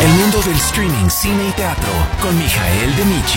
El mundo del streaming, cine y teatro con Mijael de Michi.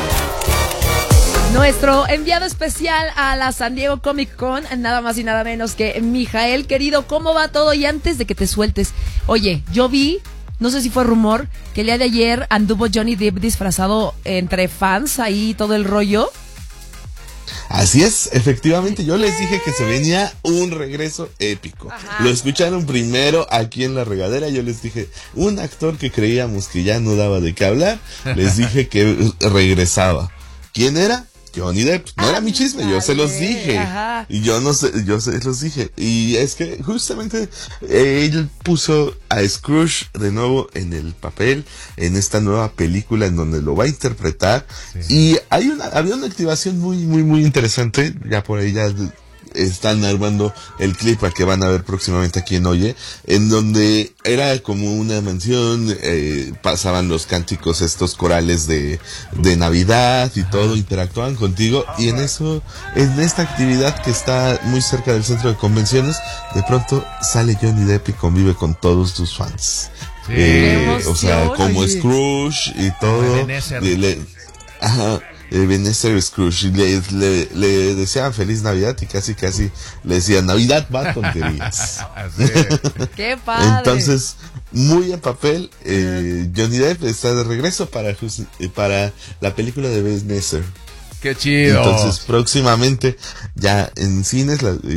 Nuestro enviado especial a la San Diego Comic Con, nada más y nada menos que Mijael, querido, ¿cómo va todo? Y antes de que te sueltes, oye, yo vi, no sé si fue rumor, que el día de ayer anduvo Johnny Depp disfrazado entre fans, ahí todo el rollo. Así es, efectivamente, yo les dije que se venía un regreso épico. Ajá. Lo escucharon primero aquí en La Regadera, yo les dije, un actor que creíamos que ya no daba de qué hablar, les dije que regresaba. ¿Quién era? Johnny Depp. No era mi chisme, yo se los dije. Ajá. Y yo se los dije. Y es que justamente él puso a Scrooge de nuevo en el papel, en esta nueva película en donde lo va a interpretar. Sí. Y había una activación muy interesante. Ya por ahí ya están armando el clip al que van a ver próximamente aquí en Oye, en donde era como una mansión, pasaban los cánticos estos corales de Navidad y todo, interactuaban contigo, y en esta actividad que está muy cerca del centro de convenciones, de pronto sale Johnny Depp y convive con todos sus fans. Sí. O sea, como Scrooge y todo. Ebenezer Scrooge, le deseaban feliz Navidad y casi le decían Navidad va tonterías. ¡Qué padre! Entonces, muy en papel, Johnny Depp está de regreso para la película de Ebenezer. ¡Qué chido! Entonces, próximamente ya en cines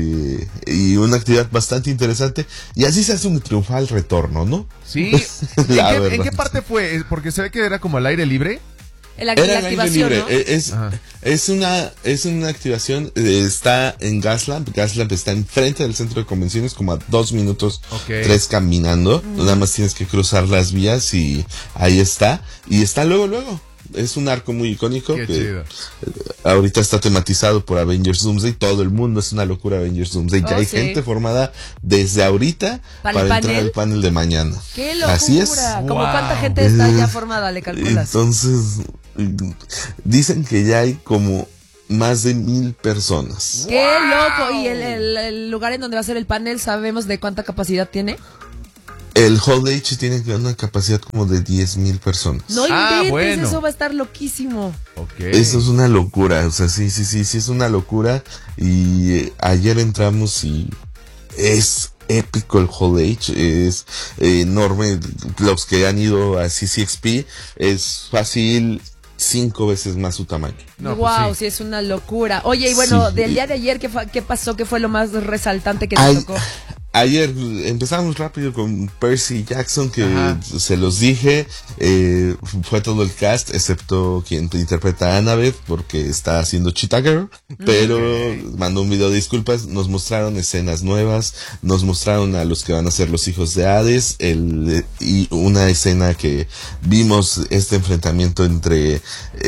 y una actividad bastante interesante, y así se hace un triunfal retorno, ¿no? Sí. ¿En qué parte fue? Porque se ve que era como al aire libre. La activación, ¿no? Es una activación, está en Gaslamp. Gaslamp está enfrente del centro de convenciones, como a 2 minutos, 3 caminando. Nada más tienes que cruzar las vías y ahí está. Y está luego. Es un arco muy icónico. Qué que chido. Ahorita está tematizado por Avengers Doomsday. Todo el mundo es una locura Avengers Doomsday. Ya hay gente formada desde ahorita para entrar al panel de mañana. ¡Qué locura! Así es. ¿Cómo cuánta gente está ya formada, le calculas? Entonces, dicen que ya hay como más de 1,000 personas. ¡Qué loco! ¿Y el lugar en donde va a ser el panel, sabemos de cuánta capacidad tiene? El Hall H tiene una capacidad como de 10,000 personas. No inventes, bueno. Eso va a estar loquísimo. Eso es una locura, o sea, sí, es una locura. Y ayer entramos y es épico el Hall H, es enorme. Los que han ido a CCXP, es fácil 5 veces más su tamaño. Wow, sí, es una locura. Oye, y bueno, del día de ayer, ¿qué pasó? ¿Qué fue lo más resaltante que te tocó? Ayer empezamos rápido con Percy Jackson, que se los dije, fue todo el cast, excepto quien interpreta a Annabeth, porque está haciendo Cheetah Girl, pero mandó un video de disculpas. Nos mostraron escenas nuevas, nos mostraron a los que van a ser los hijos de Hades, y una escena que vimos este enfrentamiento entre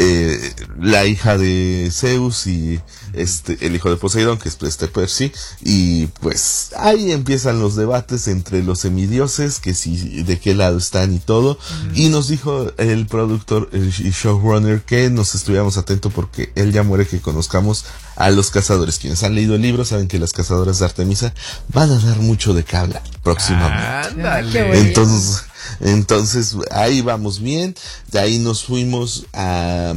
la hija de Zeus y el hijo de Poseidón, que es Percy, y pues ahí empiezan los debates entre los semidioses, que si de qué lado están y todo. Y nos dijo el productor y showrunner que nos estuviéramos atentos, porque él ya muere que conozcamos a los cazadores. Quienes han leído el libro saben que las cazadoras de Artemisa van a dar mucho de qué hablar próximamente. Entonces ahí vamos bien. De ahí nos fuimos a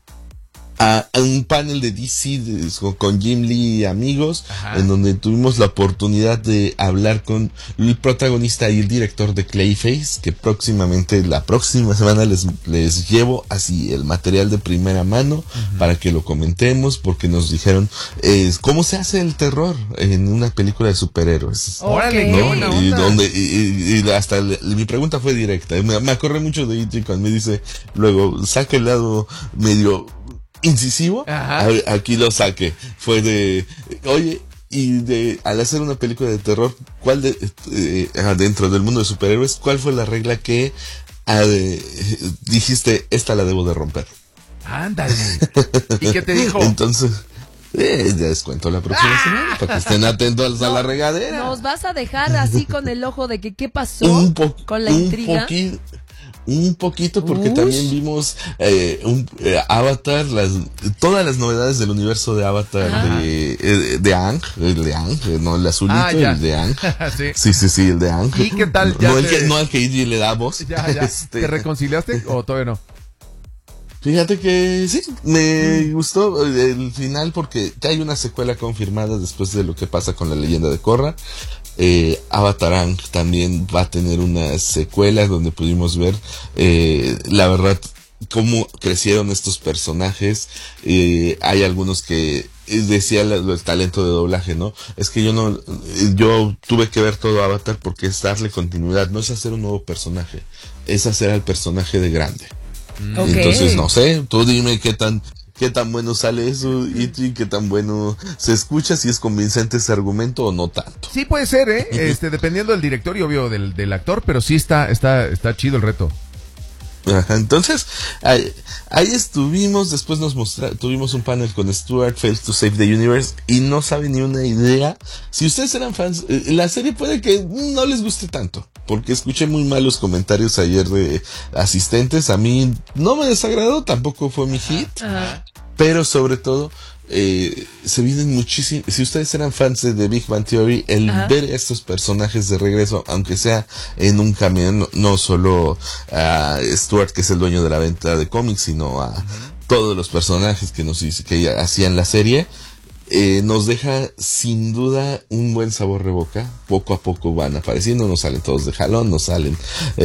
un panel de DC con Jim Lee y amigos, en donde tuvimos la oportunidad de hablar con el protagonista y el director de Clayface, que la próxima semana les llevo así el material de primera mano para que lo comentemos, porque nos dijeron cómo se hace el terror en una película de superhéroes. Órale, ¿no? Y hasta mi pregunta fue directa. Me acordé mucho de E.T. cuando me dice luego, saca el lado medio incisivo. Aquí lo saqué. Fue de, oye, y al hacer una película de terror, ¿cuál dentro del mundo de superhéroes, cuál fue la regla que dijiste, esta la debo de romper? Ándale. ¿Y qué te dijo? Entonces, ya les cuento la próxima semana, para que estén atentos a La Regadera. ¿Nos vas a dejar así con el ojo de que qué pasó con la intriga? Un poquito, porque también vimos Avatar, todas las novedades del universo de Avatar de Aang, el de Aang, no el azulito, el de Aang. Sí, el de Aang. ¿Y qué tal? No al que Iggy le da voz. Ya. ¿Te reconciliaste o todavía no? Fíjate que sí, me gustó el final porque ya hay una secuela confirmada después de lo que pasa con la leyenda de Korra. Avatar Aang también va a tener una secuela donde pudimos ver la verdad cómo crecieron estos personajes. Hay algunos que decía el talento de doblaje, ¿no? Es que yo tuve que ver todo Avatar porque es darle continuidad, no es hacer un nuevo personaje, es hacer al personaje de grande. Okay. Entonces no sé, tú dime qué tan bueno sale eso y qué tan bueno se escucha, si es convincente ese argumento o no tanto. Sí puede ser, dependiendo del director y obvio del actor, pero sí está chido el reto. Ajá, entonces ahí estuvimos, después tuvimos un panel con Stuart, Fails to Save the Universe, y no saben ni una idea. Si ustedes eran fans, la serie puede que no les guste tanto, porque escuché muy malos comentarios ayer de asistentes. A mí no me desagradó, tampoco fue mi hit, pero sobre todo se vienen muchísimo. Si ustedes eran fans de The Big Bang Theory, el ver estos personajes de regreso, aunque sea en un camión, no solo a Stuart, que es el dueño de la venta de cómics, sino a todos los personajes que hacían la serie, nos deja sin duda un buen sabor de boca. Poco a poco van apareciendo, no salen todos de jalón, no salen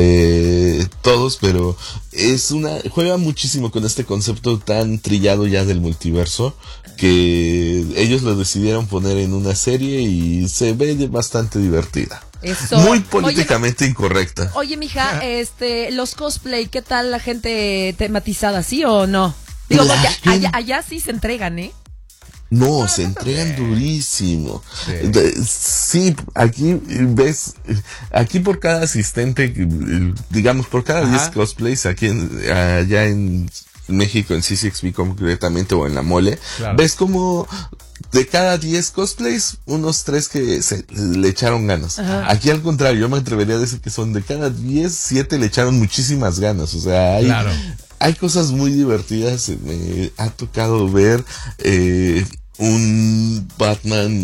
todos, pero juega muchísimo con este concepto tan trillado ya del multiverso, que ellos lo decidieron poner en una serie y se ve bastante divertida. Eso. Muy políticamente incorrecta. Oye, mija, los cosplay, ¿qué tal la gente tematizada, sí o no? Digo, porque allá sí se entregan, ¿eh? No, se entregan durísimo. Sí, aquí por cada asistente, digamos, por cada 10 cosplays, allá en México, en CCXP concretamente, o en la Mole, ves como de cada 10 cosplays, unos 3 que le echaron ganas. Aquí al contrario, yo me atrevería a decir que son de cada 10, 7 le echaron muchísimas ganas. O sea, hay cosas muy divertidas. Me ha tocado ver un Batman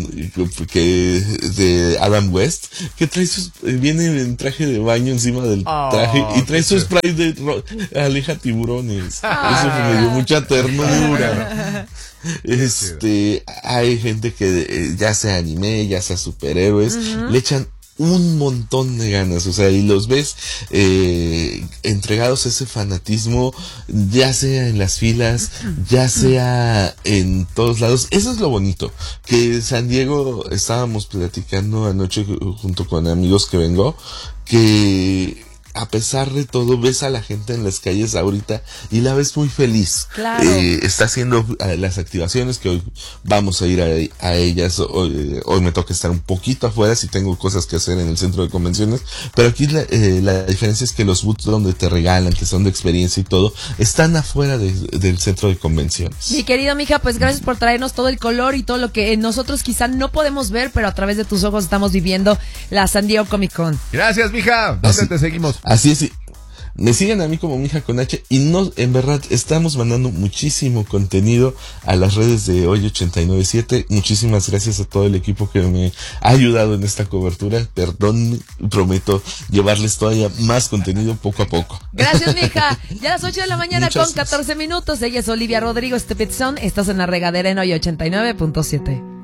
de Adam West que viene en traje de baño encima del traje y trae su spray de aleja tiburones. Eso me dio mucha ternura. Hay gente que ya sea anime, ya sea superhéroes, le echan un montón de ganas, o sea, y los ves entregados a ese fanatismo, ya sea en las filas, ya sea en todos lados. Eso es lo bonito, que San Diego, estábamos platicando anoche junto con amigos que vengo, que a pesar de todo ves a la gente en las calles ahorita y la ves muy feliz. Claro. Está haciendo las activaciones que hoy vamos a ir a ellas. Hoy me toca estar un poquito afuera si tengo cosas que hacer en el centro de convenciones, pero aquí la diferencia es que los booths donde te regalan, que son de experiencia y todo, están afuera del centro de convenciones. Mi querida mija, pues gracias por traernos todo el color y todo lo que nosotros quizá no podemos ver, pero a través de tus ojos estamos viviendo la San Diego Comic Con. Gracias, mija. ¿Dónde te seguimos? Así es, me siguen a mí como Mija con H, y en verdad estamos mandando muchísimo contenido a las redes de Hoy 89.7. Muchísimas gracias a todo el equipo que me ha ayudado en esta cobertura. Perdón, prometo llevarles todavía más contenido poco a poco. Gracias, mija. Ya a las 8 de la mañana con 14 minutos. Ella es Olivia Rodrigo Stephenson. Estás en La Regadera en Hoy 89.7.